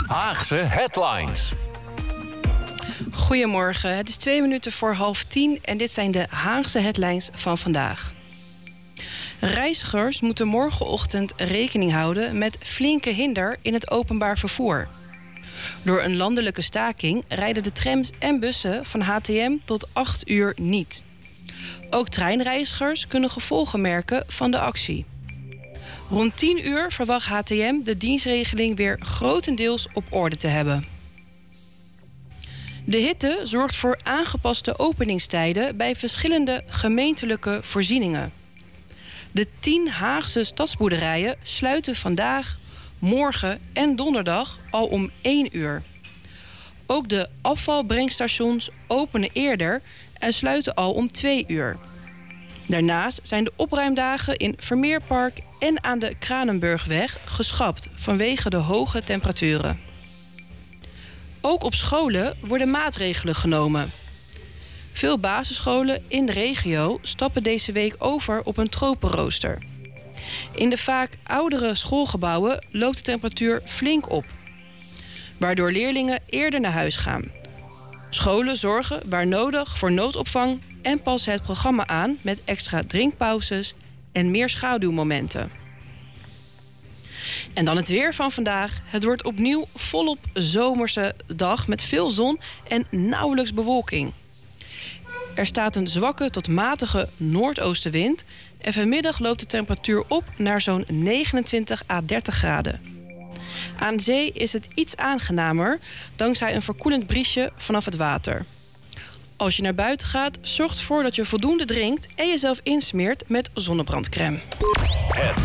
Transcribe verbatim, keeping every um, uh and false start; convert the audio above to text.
Haagse Headlines. Goedemorgen, het is twee minuten voor half tien en dit zijn de Haagse headlines van vandaag. Reizigers moeten morgenochtend rekening houden met flinke hinder in het openbaar vervoer. Door een landelijke staking rijden de trams en bussen van H T M tot acht uur niet. Ook treinreizigers kunnen gevolgen merken van de actie. Rond tien uur verwacht H T M de dienstregeling weer grotendeels op orde te hebben. De hitte zorgt voor aangepaste openingstijden bij verschillende gemeentelijke voorzieningen. De tien Haagse stadsboerderijen sluiten vandaag, morgen en donderdag al om één uur. Ook de afvalbrengstations openen eerder en sluiten al om twee uur. Daarnaast zijn de opruimdagen in Vermeerpark en aan de Kranenburgweg geschrapt vanwege de hoge temperaturen. Ook op scholen worden maatregelen genomen. Veel basisscholen in de regio stappen deze week over op een tropenrooster. In de vaak oudere schoolgebouwen loopt de temperatuur flink op, waardoor leerlingen eerder naar huis gaan. Scholen zorgen waar nodig voor noodopvang en passen het programma aan met extra drinkpauzes en meer schaduwmomenten. En dan het weer van vandaag. Het wordt opnieuw volop zomerse dag met veel zon en nauwelijks bewolking. Er staat een zwakke tot matige noordoostenwind en vanmiddag loopt de temperatuur op naar zo'n negenentwintig à dertig graden. Aan zee is het iets aangenamer dankzij een verkoelend briesje vanaf het water. Als je naar buiten gaat, zorg ervoor dat je voldoende drinkt en jezelf insmeert met zonnebrandcrème. Het